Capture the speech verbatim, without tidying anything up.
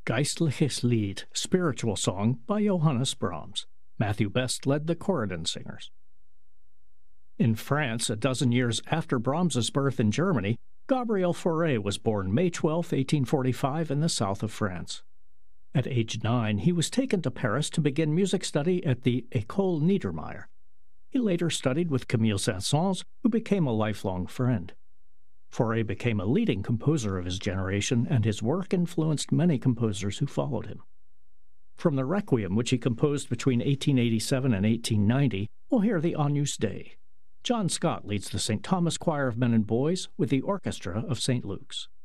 Geistliches Lied, Spiritual Song by Johannes Brahms. Matthew Best led the Corridon singers. In France, a dozen years after Brahms's birth in Germany, Gabriel Fauré was born May twelfth, eighteen forty-five, in the south of France. At age nine, he was taken to Paris to begin music study at the École Niedermeyer. He later studied with Camille Saint-Saëns, who became a lifelong friend. Fauré became a leading composer of his generation, and his work influenced many composers who followed him. From the Requiem, which he composed between eighteen eighty-seven and eighteen ninety, we'll hear the Agnus Dei. John Scott leads the Saint Thomas Choir of Men and Boys with the Orchestra of Saint Luke's.